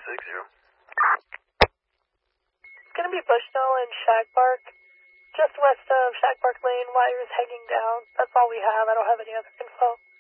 It's going to be Bushnell and Shag Park. Just west of Shag Park Lane, wires hanging down. That's all we have. I don't have any other info.